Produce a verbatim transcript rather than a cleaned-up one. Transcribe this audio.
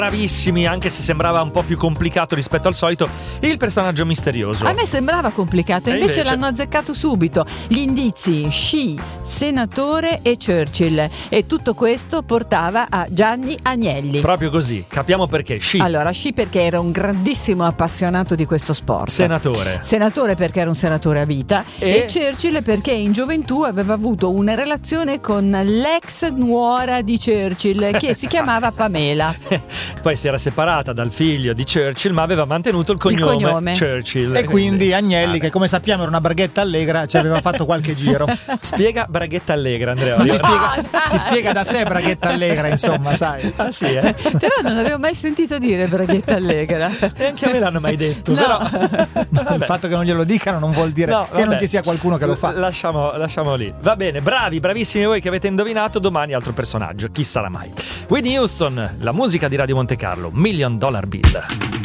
Bravissimi, anche se sembrava un po' più complicato rispetto al solito, il personaggio misterioso. A me sembrava complicato, invece, invece... l'hanno azzeccato subito. Gli indizi: sci, senatore e Churchill. E tutto questo portava a Gianni Agnelli. Proprio così, capiamo perché. Sci. Allora, sci perché era un grandissimo appassionato di questo sport. Senatore. Senatore perché era un senatore a vita. E, e Churchill perché in gioventù aveva avuto una relazione con l'ex nuora di Churchill, che si chiamava Pamela. Poi si era separata dal figlio di Churchill, ma aveva mantenuto il cognome, il cognome. Churchill. E quindi Agnelli, che come sappiamo era una braghetta allegra, ci aveva fatto qualche giro. Spiega braghetta allegra, Andrea. Ma si spiega, si spiega da sé braghetta allegra, insomma, sai. Ah sì, eh? Però non avevo mai sentito dire braghetta allegra. E anche a me l'hanno mai detto. No. Però il fatto che non glielo dicano non vuol dire no, che non ci sia qualcuno che lo fa. Lasciamo, lasciamo lì. Va bene, bravi, bravissimi voi che avete indovinato. Domani altro personaggio, chi sarà mai? Whitney Houston, la musica di Radio Monte Carlo, Million Dollar Bill.